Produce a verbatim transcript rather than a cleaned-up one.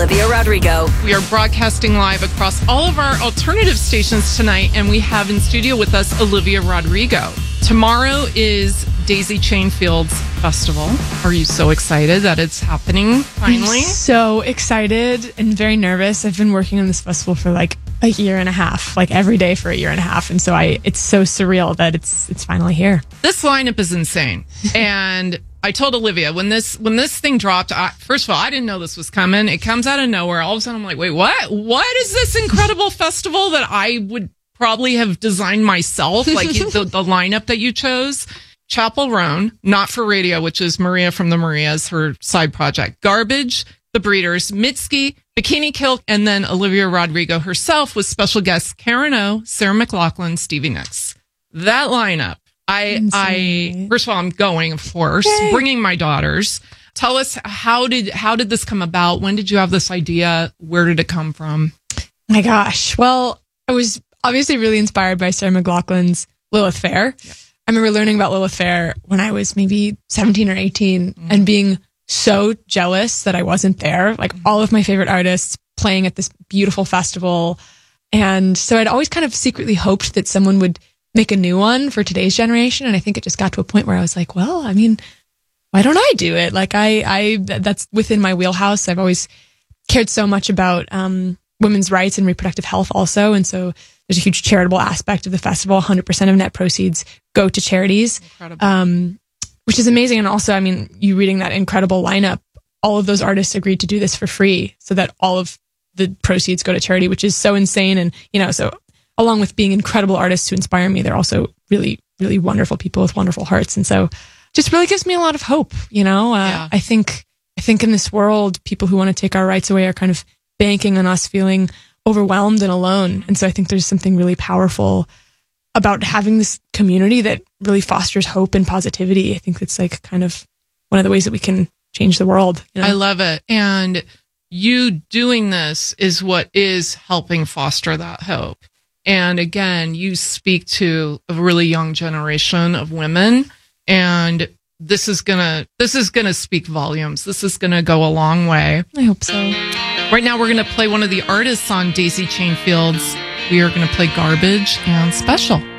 Olivia Rodrigo. We are broadcasting live across all of our alternative stations tonight, and we have in studio with us Olivia Rodrigo. Tomorrow is Daisy Chain Fields Festival. Are you so excited that it's happening finally? I'm so excited and very nervous. I've been working on this festival for like a year and a half, like every day for a year and a half. And so I, it's so surreal that it's it's finally here. This lineup is insane. And I told Olivia when this when this thing dropped, I, first of all, I didn't know this was coming. It comes out of nowhere. All of a sudden, I'm like, wait, what? What is this incredible festival that I would probably have designed myself? Like the, the lineup that you chose. Chappell Roan, Not for Radio, which is Maria from the Marias, her side project. Garbage, The Breeders, Mitski, Bikini Kill, and then Olivia Rodrigo herself with special guests Karen O, Sarah McLachlan, Stevie Nicks. That lineup. I, Insane. I, first of all, I'm going, of course, Yay. bringing my daughters. Tell us, how did, how did this come about? When did you have this idea? Where did it come from? My gosh. Well, I was obviously really inspired by Sarah McLachlan's Lilith Fair. Yeah. I remember learning about Lilith Fair when I was maybe seventeen or eighteen mm-hmm. and being so jealous that I wasn't there. Like mm-hmm. all of my favorite artists playing at this beautiful festival. And so I'd always kind of secretly hoped that someone would make a new one for today's generation. And I think it just got to a point where I was like, well, I mean, why don't I do it? Like I, I, that's within my wheelhouse. I've always cared so much about, um, women's rights and reproductive health also. And so there's a huge charitable aspect of the festival. one hundred percent of net proceeds go to charities, um, which is amazing. And also, I mean, you reading that incredible lineup, all of those artists agreed to do this for free so that all of the proceeds go to charity, which is so insane. And, you know, so along with being incredible artists who inspire me, they're also really, really wonderful people with wonderful hearts. And so just really gives me a lot of hope. You know, uh, yeah. I think, I think in this world, people who want to take our rights away are kind of banking on us feeling overwhelmed and alone. And so I think there's something really powerful about having this community that really fosters hope and positivity. I think it's like kind of one of the ways that we can change the world. You know? I love it. And you doing this is what is helping foster that hope. And again, you speak to a really young generation of women, and this is gonna this is gonna speak volumes. This is gonna go a long way. I hope so. Right now, we're gonna play one of the artists on Daisy Chain Fields. We are gonna play Garbage and Special.